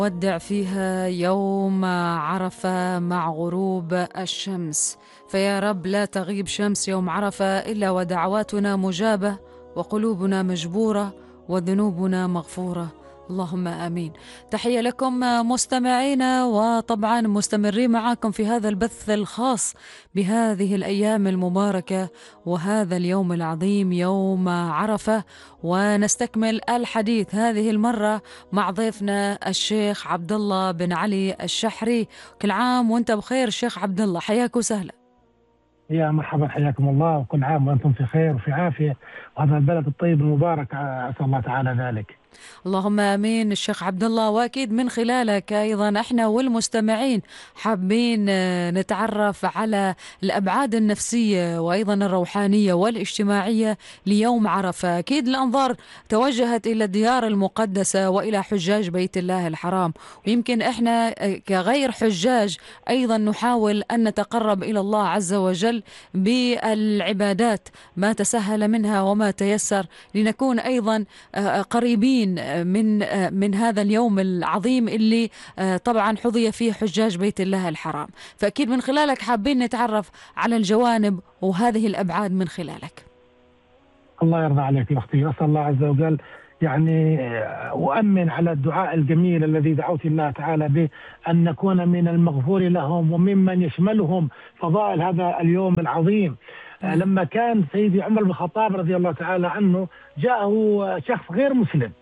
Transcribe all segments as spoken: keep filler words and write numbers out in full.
نودع فيها يوم عرفة مع غروب الشمس، فيا رب لا تغيب شمس يوم عرفة إلا ودعواتنا مجابة وقلوبنا مجبورة وذنوبنا مغفورة. اللهم آمين. تحية لكم مستمعينا، وطبعا مستمرين معاكم في هذا البث الخاص بهذه الأيام المباركة وهذا اليوم العظيم يوم عرفة، ونستكمل الحديث هذه المرة مع ضيفنا الشيخ عبد الله بن علي الشحري. كل عام وانت بخير شيخ عبد الله، حياك وسهلا. يا مرحبا، حياكم الله، وكل عام وانتم في خير وفي عافيه، وهذا البلد الطيب المبارك اسال الله تعالى ذلك. اللهم امين. الشيخ عبد الله، واكيد من خلالك ايضا احنا والمستمعين حابين نتعرف على الابعاد النفسيه وايضا الروحانيه والاجتماعيه ليوم عرفه. اكيد الانظار توجهت الى الديار المقدسه والى حجاج بيت الله الحرام، ويمكن احنا كغير حجاج ايضا نحاول ان نتقرب الى الله عز وجل بالعبادات ما تسهل منها وما تيسر، لنكون ايضا قريبين من من هذا اليوم العظيم اللي طبعا حظي فيه حجاج بيت الله الحرام. فأكيد من خلالك حابين نتعرف على الجوانب وهذه الأبعاد من خلالك. الله يرضى عليك يا أختي، أسأل الله عز وجل يعني أؤمن على الدعاء الجميل الذي دعوت الله تعالى به أن نكون من المغفور لهم وممن يشملهم فضائل هذا اليوم العظيم. م. لما كان سيدي عمر بن الخطاب رضي الله تعالى عنه جاءه شخص غير مسلم،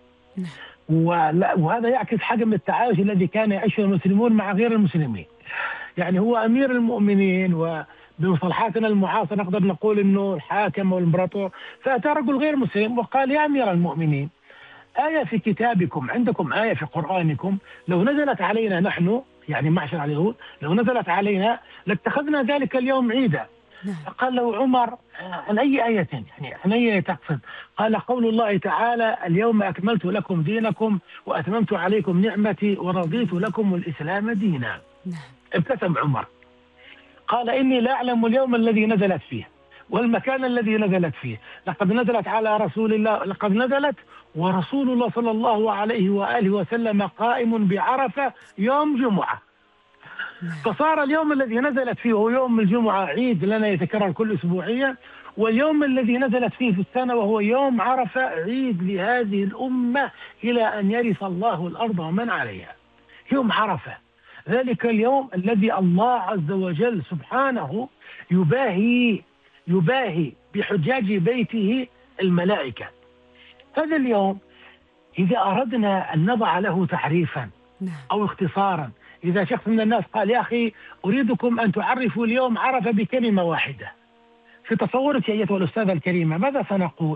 وهذا يعكس حجم التعايش الذي كان يعيشه المسلمون مع غير المسلمين. يعني هو أمير المؤمنين، وبمصطلحاتنا المعاصرة نقدر نقول أنه الحاكم والإمبراطور، فأتى رجل غير مسلم وقال: يا أمير المؤمنين، آية في كتابكم، عندكم آية في قرآنكم لو نزلت علينا نحن، يعني معشر اليهود، لو نزلت علينا لاتخذنا ذلك اليوم عيدا. فقال له عمر: عن أي آية؟ يعني عن أي آية تقصد؟ قال: قول الله تعالى: اليوم أكملت لكم دينكم وأتممت عليكم نعمتي ورضيت لكم الإسلام دينا. ابتسم عمر، قال: إني لا أعلم اليوم الذي نزلت فيه والمكان الذي نزلت فيه، لقد نزلت على رسول الله، لقد نزلت ورسول الله صلى الله عليه وآله وسلم قائم بعرفة يوم جمعة. فصار اليوم الذي نزلت فيه هو يوم الجمعة عيد لنا يتكرر كل أسبوعية، واليوم الذي نزلت فيه في السنة وهو يوم عرفة عيد لهذه الأمة إلى أن يرث الله الأرض ومن عليها. يوم عرفة ذلك اليوم الذي الله عز وجل سبحانه يباهي يباهي بحجاج بيته الملائكة. هذا اليوم إذا أردنا أن نضع له تعريفا أو اختصارا، إذا شخص من الناس قال: يا أخي أريدكم أن تعرفوا اليوم عرفة بكلمة واحدة، في تصورك أيتها الأستاذة الكريمة ماذا سنقول؟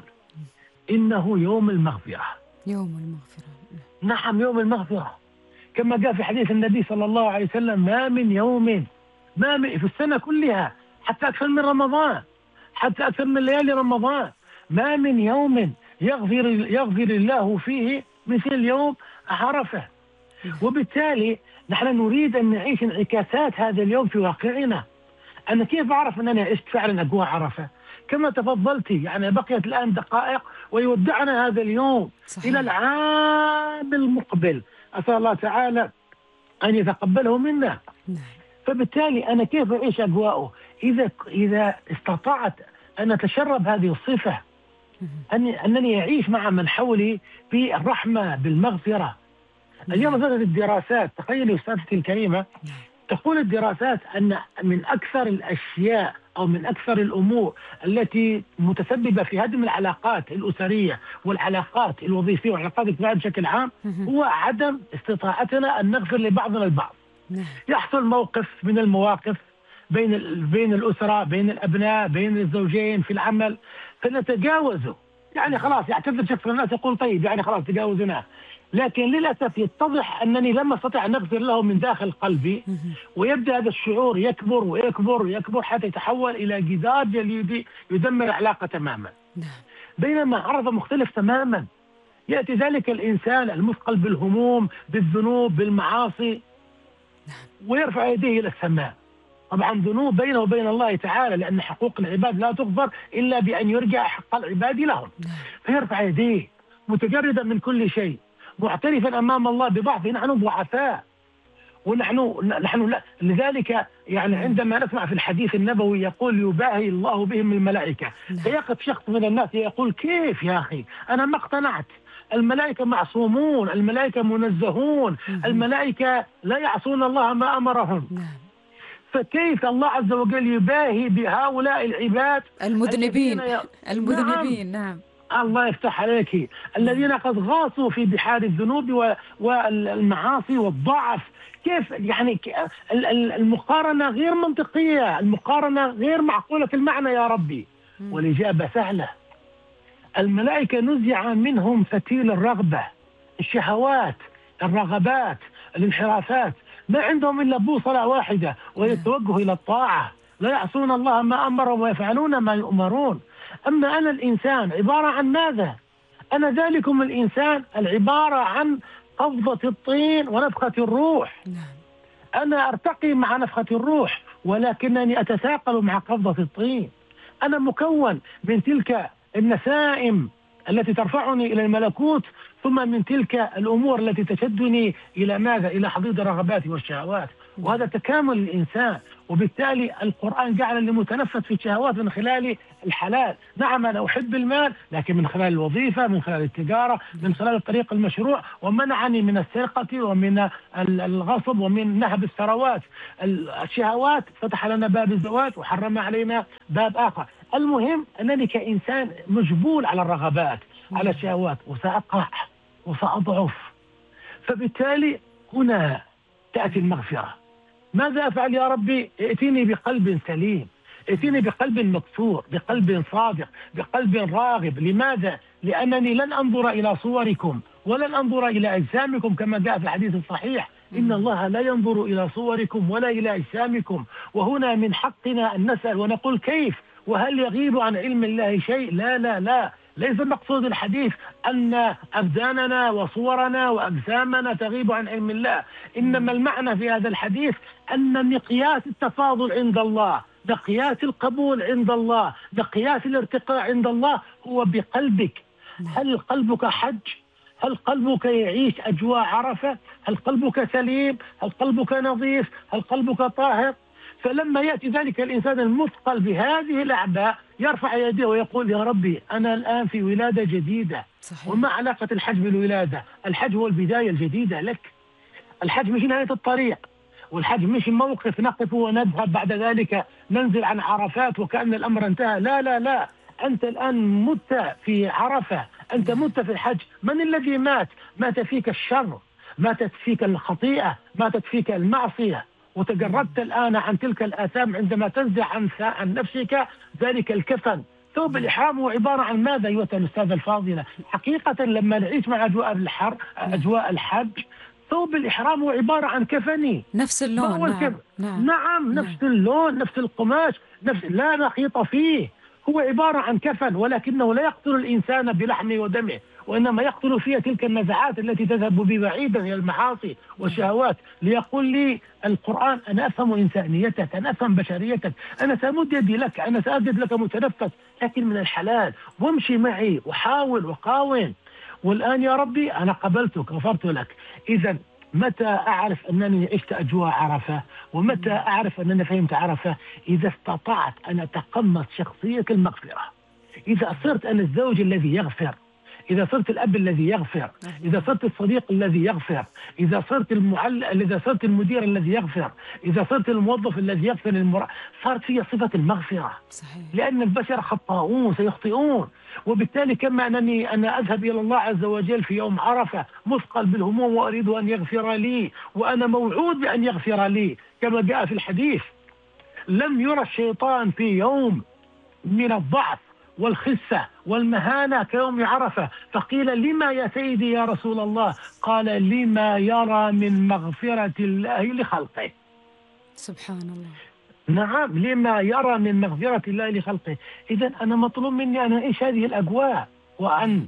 إنه يوم المغفرة. يوم المغفرة. نعم، يوم المغفرة، كما جاء في حديث النبي صلى الله عليه وسلم: ما من يوم ما من في السنة كلها، حتى أكثر من رمضان، حتى أكثر من ليالي رمضان، ما من يوم يغفر يغفر الله فيه مثل يوم عرفة. وبالتالي نحن نريد أن نعيش انعكاسات هذا اليوم في واقعنا. أنا كيف أعرف أنني عشت فعلا أجواء عرفة؟ كما تفضلتي، يعني بقيت الآن دقائق ويودعنا هذا اليوم. صحيح. إلى العام المقبل، أسأل الله تعالى أن يتقبله منا. فبالتالي أنا كيف أعيش أجواءه؟ إذا إذا استطعت أن أتشرب هذه الصفة، أني أنني أعيش مع من حولي بالرحمة بالمغفرة. اليوم ظهرت الدراسات، تخيلي أستاذتي الكريمة، تقول الدراسات أن من أكثر الأشياء أو من أكثر الأمور التي متسببة في هدم العلاقات الأسرية والعلاقات الوظيفية والعلاقات الاجتماعية بشكل عام هو عدم استطاعتنا أن نغفر لبعضنا البعض. يحصل موقف من المواقف بين بين الأسرة، بين الأبناء، بين الزوجين، في العمل، فنتجاوزه. يعني خلاص يعتذر شخص من الناس يقول: طيب يعني خلاص تجاوزناه. لكن للأسف يتضح أنني لم أستطع أن أغفر له من داخل قلبي، ويبدأ هذا الشعور يكبر ويكبر ويكبر حتى يتحول إلى جدار جليدي يدمر العلاقة تماما. بينما عرض مختلف تماما، يأتي ذلك الإنسان المثقل بالهموم، بالذنوب، بالمعاصي، ويرفع يديه إلى السماء. طبعا ذنوب بينه وبين الله تعالى، لأن حقوق العباد لا تغفر إلا بأن يرجع حق العباد لهم. فيرفع يديه متجردا من كل شيء، معترفا أمام الله بضعفه. نحن ضعفاء، ونحن نحن لا لذلك يعني عندما نسمع في الحديث النبوي يقول يباهي الله بهم الملائكة، فيقف شخص من الناس يقول كيف يا أخي أنا ما اقتنعت، الملائكة معصومون، الملائكة منزهون، الملائكة لا يعصون الله ما أمرهم، فكيف الله عز وجل يباهي بهؤلاء العباد المذنبين ي... المذنبين؟ نعم. نعم الله يفتح عليك، الذين قد غاصوا في بحار الذنوب والمعاصي والضعف. كيف يعني المقارنة غير منطقية، المقارنة غير معقولة المعنى يا ربي. والإجابة سهلة، الملائكة نزع منهم فتيل الرغبة، الشهوات، الرغبات، الانحرافات، ما عندهم إلا بوصلة واحدة ويتوجهوا إلى الطاعة، لا يعصون الله ما أمرهم ويفعلون ما يؤمرون. أما أنا الإنسان عبارة عن ماذا؟ أنا ذلكم الإنسان العبارة عن قبضة الطين ونفخة الروح. أنا أرتقي مع نفخة الروح ولكنني أتثاقل مع قبضة الطين. أنا مكون من تلك النسائم التي ترفعني إلى الملكوت، ثم من تلك الأمور التي تشدني إلى ماذا؟ إلى حضيض الرغبات والشهوات. وهذا تكامل الإنسان، وبالتالي القرآن جعل المتنفس في الشهوات من خلال الحلال. نعم أنا أحب المال، لكن من خلال الوظيفة، من خلال التجارة، من خلال الطريق المشروع، ومنعني من السرقة ومن الغصب ومن نهب الثروات. الشهوات فتح لنا باب الزواج وحرم علينا باب آخر. المهم أنني كإنسان مجبول على الرغبات، على الشهوات، وسأقع وسأضعف. فبالتالي هنا تأتي المغفرة. ماذا أفعل يا ربي؟ ائتني بقلب سليم، ائتني بقلب مكسور، بقلب صادق، بقلب راغب. لماذا؟ لأنني لن أنظر إلى صوركم ولن أنظر إلى أجسامكم كما جاء في الحديث الصحيح، إن الله لا ينظر إلى صوركم ولا إلى أجسامكم. وهنا من حقنا أن نسأل ونقول كيف؟ وهل يغيب عن علم الله شيء؟ لا لا لا، ليس مقصود الحديث أن أبداننا وصورنا وأجسامنا تغيب عن علم الله، إنما المعنى في هذا الحديث أن مقياس التفاضل عند الله، مقياس القبول عند الله، مقياس الارتقاء عند الله هو بقلبك. هل قلبك حج؟ هل قلبك يعيش أجواء عرفة؟ هل قلبك سليم؟ هل قلبك نظيف؟ هل قلبك طاهر؟ فلما يأتي ذلك الإنسان المثقل بهذه الأعباء يرفع يديه ويقول يا ربي أنا الآن في ولادة جديدة. صحيح. وما علاقة الحج بالولادة؟ الحج هو البداية الجديدة لك، الحج مش نهاية الطريق، والحج مش موقف نقف ونذهب بعد ذلك ننزل عن عرفات وكأن الأمر انتهى. لا لا لا، أنت الآن مت في عرفة، أنت مت في الحج. من الذي مات؟ مات فيك الشر، ماتت فيك الخطيئة، ماتت فيك المعصية، وتجردت الآن عن تلك الآثام عندما تنزع عن عن نفسك ذلك الكفن. ثوب الإحرام هو عبارة عن ماذا أيها الأستاذة الفاضلة؟ حقيقة لما نعيش مع أجواء الحر أجواء الحج، ثوب الإحرام هو عبارة عن كفني، نفس اللون. نعم. نعم. نعم نفس اللون، نفس القماش، نفس لا نخيط فيه، هو عبارة عن كفن، ولكنه لا يقتل الإنسان بلحمه ودمه، وإنما يقتل فيها تلك النزعات التي تذهب بي بعيدا إلى المعاصي والشهوات. ليقول لي القرآن أنا أفهم إنسانيتك، أنا أفهم بشريتك، أنا سأمد يدي لك، أنا سأجد لك متنفس، لكن من الحلال، وامشي معي وحاول وقاوم. والآن يا ربي أنا قبلتك، غفرت لك. إذا متى أعرف أنني عشت أجواء عرفة؟ ومتى أعرف أنني فهمت عرفة؟ إذا استطعت أن أتقمص شخصية المغفرة، إذا صرت أنا الزوج الذي يغفر، إذا صرت الأب الذي يغفر، إذا صرت الصديق الذي يغفر، إذا صرت المعل... إذا صرت المدير الذي يغفر، إذا صرت الموظف الذي يغفر للمرا... صارت فيها صفة المغفرة. صحيح. لأن البشر خطاؤون سيخطئون، وبالتالي كما أنني أنا أذهب إلى الله عز وجل في يوم عرفة مثقل بالهموم وأريد أن يغفر لي، وأنا موعود بأن يغفر لي كما جاء في الحديث: لم يرى الشيطان في يوم من الضعف والخسة والمهانة كيوم عرفة. فقيل لما يا سيدي يا رسول الله؟ قال لما يرى من مغفرة الله لخلقه. سبحان الله. نعم، لما يرى من مغفرة الله لخلقه. إذن أنا مطلوب مني أن أعيش هذه الأجواء وأن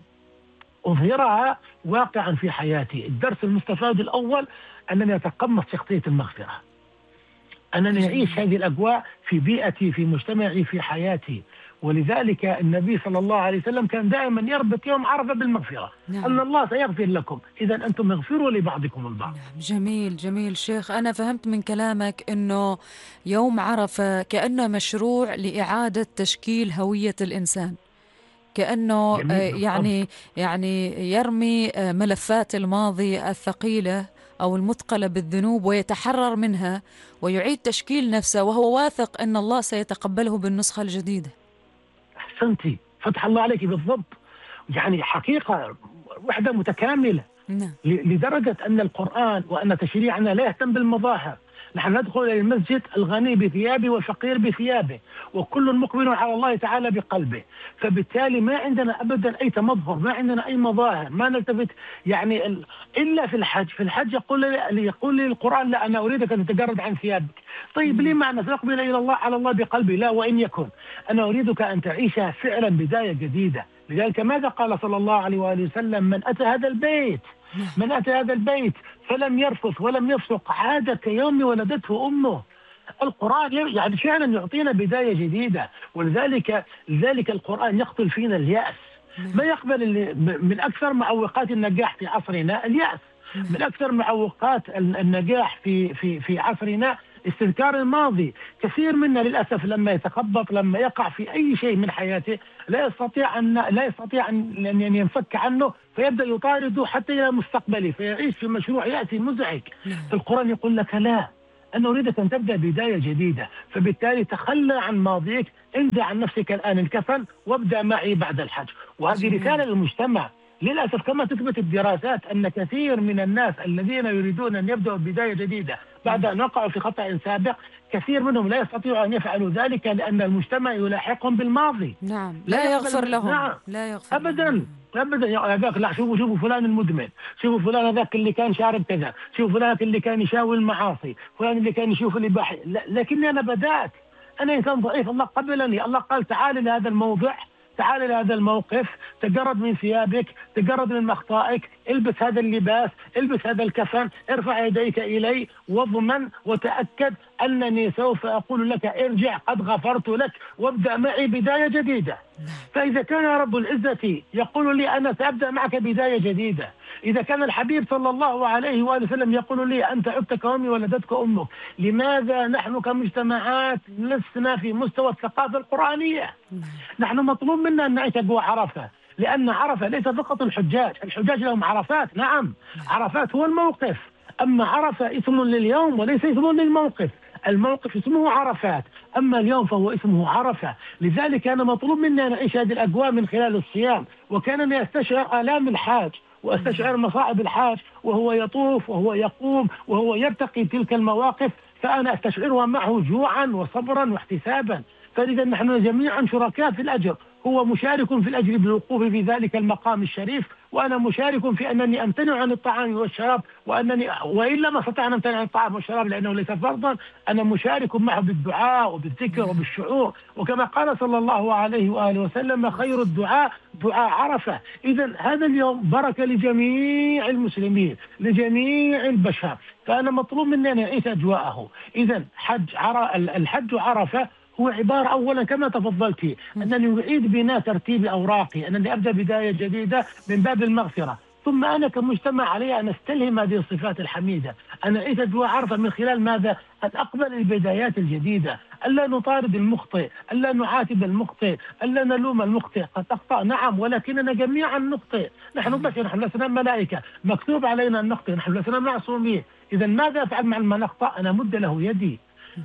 أظهرها واقعا في حياتي. الدرس المستفاد الأول أنني أتقمص شخصية المغفرة، أنني أعيش هذه الأجواء في بيئتي، في مجتمعي، في حياتي. ولذلك النبي صلى الله عليه وسلم كان دائما يربط يوم عرفة بالمغفرة. نعم. أن الله سيغفر لكم، إذا أنتم اغفروا لبعضكم البعض. نعم. جميل جميل شيخ، أنا فهمت من كلامك أنه يوم عرفة كأنه مشروع لإعادة تشكيل هوية الإنسان، كأنه يعني يعني يرمي ملفات الماضي الثقيلة أو المثقلة بالذنوب ويتحرر منها ويعيد تشكيل نفسه، وهو واثق أن الله سيتقبله بالنسخة الجديدة. أحسنتي، فتح الله عليك بالضبط. يعني حقيقة وحدة متكاملة. نعم. لدرجة أن القرآن وأن تشريعنا لا يهتم بالمظاهر. نحن ندخل إلى المسجد الغني بثيابه والفقير بثيابه، وكل مقبل على الله تعالى بقلبه، فبالتالي ما عندنا أبدا أي تمظهر، ما عندنا أي مظاهر، ما نلتفت يعني ال... إلا في الحج. في الحج يقول لي يقول لي القرآن: لا، أنا أريدك أن تتجرد عن ثيابك. طيب لما أنا سأقبل إلى الله على الله بقلبي؟ لا، وإن يكن أنا أريدك أن تعيشها فعلا بداية جديدة. لذلك ماذا قال صلى الله عليه وآله وسلم: من أتى هذا البيت من أتى هذا البيت فلم يرفث ولم يفسق عاد كيوم ولدته أمه. القرآن يعني فعلا يعطينا بداية جديدة، ولذلك لذلك القرآن يقتل فينا اليأس. ما يقبل من أكثر معوقات النجاح في عصرنا اليأس. من أكثر معوقات النجاح في في في عصرنا استذكار الماضي. كثير منا للأسف لما يتخبط، لما يقع في أي شيء من حياته، لا يستطيع أن لا يستطيع أن ينفك عنه، فيبدأ يطارده حتى إلى مستقبله، فيعيش في مشروع يأتي مزعج. القرآن يقول لك: لا، أنا أريدك أن تبدأ بداية جديدة، فبالتالي تخلى عن ماضيك، انزع عن نفسك الآن الكفن وابدأ معي بعد الحج. وهذه رسالة للمجتمع. للأسف كما تثبت الدراسات أن كثير من الناس الذين يريدون أن يبدأوا بداية جديدة بعد أن وقعوا في خطأ سابق، كثير منهم لا يستطيعوا أن يفعلوا ذلك لأن المجتمع يلاحقهم بالماضي. نعم، لا, لا يغفر لهم. نعم. لا يغفر أبدا لهم. ابدا هذاك. لا، شوفوا شوفوا فلان المدمن، شوفوا فلان هذاك اللي كان شارب كذا، شوفوا فلان اللي كان يشاوي المعاصي، فلان اللي كان يشوف الإباحة. لكني أنا بدأت، أنا إنسان ضعيف، الله قبلني. الله قال: تعال لهذا الموضع، تعال إلى هذا الموقف، تجرد من ثيابك، تجرد من أخطائك، البس هذا اللباس، البس هذا الكفن، ارفع يديك إلي واضمن وتأكد أنني سوف أقول لك: ارجع، قد غفرت لك، وابدأ معي بداية جديدة. فإذا كان رب العزة يقول لي: أنا سأبدأ معك بداية جديدة، إذا كان الحبيب صلى الله عليه وآله وسلم يقول لي: أنت عدت كأمي ولدتك أمك، لماذا نحن كمجتمعات لسنا في مستوى الثقافة القرآنية؟ نحن مطلوب منا أن نعيش أجواء عرفة، لأن عرفة ليس فقط الحجاج، الحجاج لهم عرفات. نعم، عرفات هو الموقف، أما عرفة اسم لليوم وليس اسم للموقف. الموقف اسمه عرفات، أما اليوم فهو اسمه عرفة. لذلك أنا مطلوب مني أن أعيش هذه الأجواء من خلال الصيام، وكانني أستشعر آلام الحاج وأستشعر مصائب الحاج وهو يطوف وهو يقوم وهو يرتقي تلك المواقف، فأنا أستشعرها معه جوعا وصبرا واحتسابا. فإذا نحن جميعا شركاء في الأجر، هو مشارك في الأجر بالوقوف في ذلك المقام الشريف، وأنا مشارك في أنني أمتنع عن الطعام والشراب، وأنني وإلا ما استطعنا أمتنع عن الطعام والشراب لأنه ليس فرضا، أنا مشارك معه بالدعاء وبالذكر وبالشعور. وكما قال صلى الله عليه وآله وسلم: خير الدعاء دعاء عرفة. إذا هذا اليوم بركة لجميع المسلمين، لجميع البشر، فأنا مطلوب مني أن أعيش أجواءه. إذا حج عر... الحج عرفة هو عبارة أولا كما تفضلتي أنني أعيد بناء ترتيب أوراقي، أنني أبدأ بداية جديدة من باب المغفرة. ثم أنا كمجتمع علي أن أستلهم هذه الصفات الحميدة، أنا أعيد أجواء عرفة من خلال ماذا؟ أن أقبل البدايات الجديدة، ألا نطارد المخطئ، ألا نعاتب المخطئ، ألا نلوم المخطئ. قد أخطأ نعم، ولكننا جميعا نخطئ، نحن بشر، نحن لسنا ملائكة، مكتوب علينا أن نخطئ، نحن لسنا معصومين. إذا ماذا أفعل مع من أخطأ؟ أنا أمد له يدي،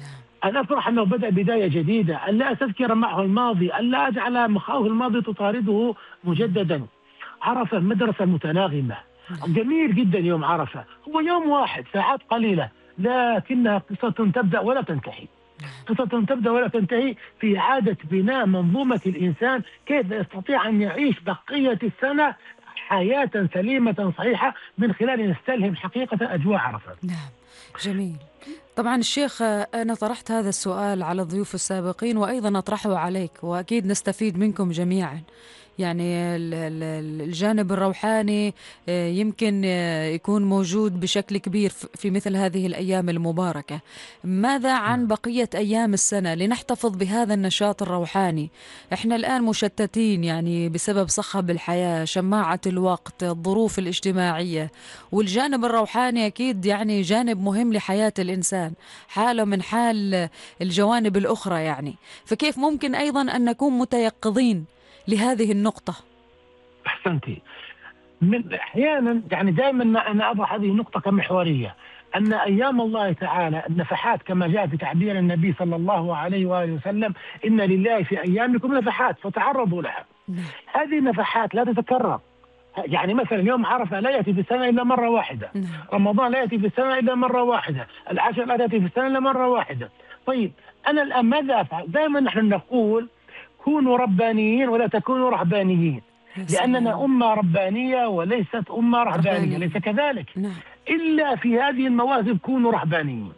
أن أفرح أنه بدأ بداية جديدة، أن لا أستذكر معه الماضي، أن لا أجعل مخاوف الماضي تطارده مجددا. عرفة مدرسة متناغمة، جميل جدا. يوم عرفة هو يوم واحد، ساعات قليلة، لكنها قصة تبدأ ولا تنتهي، قصة تبدأ ولا تنتهي في إعادة بناء منظومة الإنسان، كيف يستطيع أن يعيش بقية السنة حياة سليمة صحيحة من خلال أن يستلهم حقيقة أجواء عرفة. نعم. جميل. طبعا الشيخ، أنا طرحت هذا السؤال على الضيوف السابقين وأيضا أطرحه عليك، وأكيد نستفيد منكم جميعا. يعني ال- ال- الجانب الروحاني آه، يمكن آه، يكون موجود بشكل كبير ف- في مثل هذه الأيام المباركة. ماذا عن نعم. بقية أيام السنة لنحتفظ بهذا النشاط الروحاني؟ إحنا الآن مشتتين يعني بسبب صخب الحياة، شماعة الوقت، الظروف الاجتماعية، والجانب الروحاني أكيد يعني جانب مهم لحياة الإنسان، حاله من حال الجوانب الأخرى يعني. فكيف ممكن أيضا أن نكون متيقظين لهذه النقطة؟ أحسنتي. من احيانا يعني دائما انا اضع هذه النقطه كمحوريه، ان ايام الله تعالى النفحات كما جاء في تعبير النبي صلى الله عليه واله وسلم: ان لله في ايامكم نفحات فتعرضوا لها. نعم. هذه النفحات لا تتكرر. يعني مثلا يوم عرفه لا ياتي في السنه الا مره واحده، نعم. رمضان لا ياتي في السنه الا مره واحده، العشر لا تاتي في السنه الا مره واحده. طيب انا الان ماذا افعل؟ دائما نحن نقول: كونوا ربانيين ولا تكونوا رهبانيين، يا لأننا سلام. أمة ربانية وليست أمة رهبانية، ليس رهبانية. كذلك. نعم. إلا في هذه المواسم كونوا رهبانيين.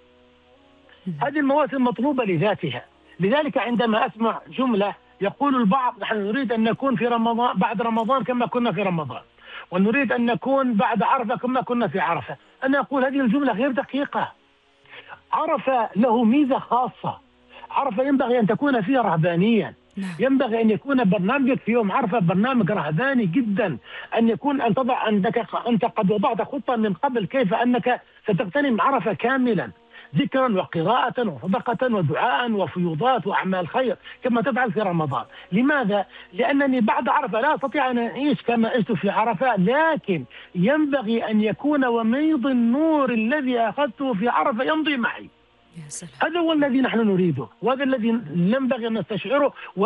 مم. هذه المواسم مطلوبة لذاتها. لذلك عندما أسمع جملة يقول البعض: نحن نريد أن نكون في رمضان بعد رمضان كما كنا في رمضان، ونريد أن نكون بعد عرفة كما كنا في عرفة، أنا أقول هذه الجملة غير دقيقة. عرفة له ميزة خاصة. عرفة ينبغي أن تكون فيها رهبانيا، نعم. ينبغي أن يكون برنامجك في يوم عرفة برنامج رهباني جدا، أن يكون أن تضع عندك، أنت قد وضعت خطة من قبل كيف أنك ستغتنم عرفة كاملا، ذكرا وقراءة وصدقة ودعاء وفيوضات وأعمال خير كما تفعل في رمضان. لماذا؟ لأنني بعد عرفة لا أستطيع أن أعيش كما عشت في عرفة، لكن ينبغي أن يكون وميض النور الذي أخذته في عرفة يمضي معي. يا سلام. هذا هو الذي نحن نريده، وهذا الذي ينبغي أن نستشعره.